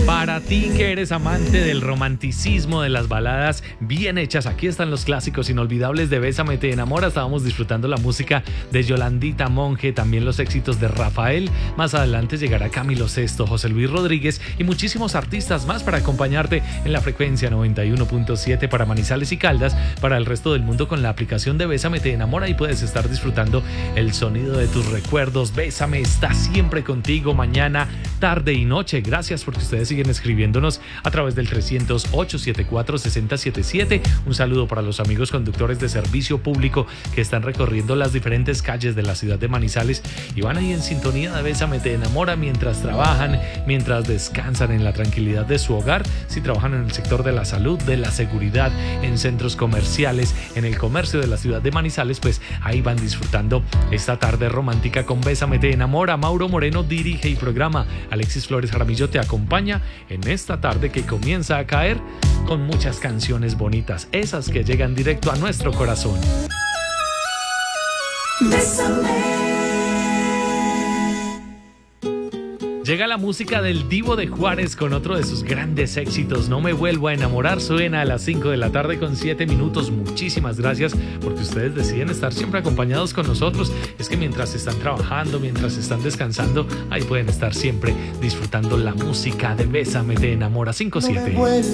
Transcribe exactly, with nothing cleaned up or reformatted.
Para ti que eres amante del romanticismo, de las baladas bien hechas, aquí están los clásicos inolvidables de Bésame te enamora. Estábamos disfrutando la música de Yolandita Monge, también los éxitos de Rafael. Más adelante llegará Camilo Sesto, José Luis Rodríguez y muchísimos artistas más para acompañarte en la frecuencia noventa y uno punto siete para Manizales y Caldas, para el resto del mundo con la aplicación de Bésame te enamora, y puedes estar disfrutando el sonido de tus recuerdos. Bésame está siempre contigo, mañana, tarde y noche. Gracias porque ustedes siguen escribiéndonos a través del trescientos ocho setenta y cuatro sesenta setenta y siete. Un saludo para los amigos conductores de servicio público que están recorriendo las diferentes calles de la ciudad de Manizales y van ahí en sintonía de Bésame te enamora mientras trabajan, mientras descansan en la tranquilidad de su hogar. Si trabajan en el sector de la salud, de la seguridad, en centros comerciales, en el comercio de la ciudad de Manizales, pues ahí van disfrutando esta tarde romántica con Bésame te enamora. Mauro Moreno dirige y programa. Alexis Flores Jaramillo te acompaña en esta tarde que comienza a caer con muchas canciones bonitas, esas que llegan directo a nuestro corazón. Bésame. Llega la música del Divo de Juárez con otro de sus grandes éxitos, No me vuelvo a enamorar. Suena a las cinco de la tarde con siete minutos. Muchísimas gracias porque ustedes deciden estar siempre acompañados con nosotros. Es que mientras están trabajando, mientras están descansando, ahí pueden estar siempre disfrutando la música de Bésame te enamora. cinco siete.